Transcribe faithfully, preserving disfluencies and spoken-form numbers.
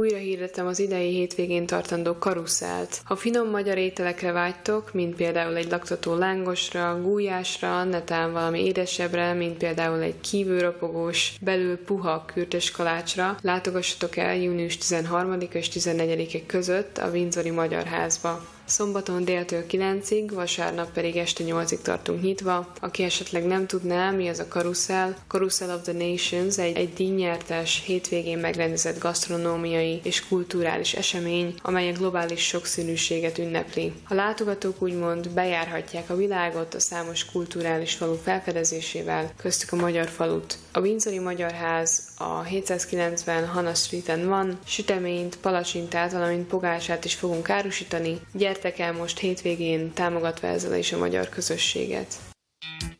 Újra hirdetem az idei hétvégén tartandó karuszelt. Ha finom magyar ételekre vágytok, mint például egy laktató lángosra, gulyásra, netán valami édesebbre, mint például egy kívülropogós, belül puha kürtös kalácsra, látogassatok el június tizenharmadika és tizennegyedike között a Windsori Magyar Házba. Szombaton déltől kilencig, vasárnap pedig este nyolcig tartunk nyitva. Aki esetleg nem tudná, mi az a karuszel, Carousel of the Nations egy, egy díjnyertes, hétvégén megrendezett gasztronómiai és kulturális esemény, amely a globális sokszínűséget ünnepli. A látogatók úgymond bejárhatják a világot a számos kulturális falu felfedezésével, köztük a magyar falut. A Windsori Magyar Ház a hétszázkilencven Hannah Streeten van, süteményt, palacsintát, valamint pogását is fogunk árusítani. Gyertek el most hétvégén, támogatva ezzel is a magyar közösséget.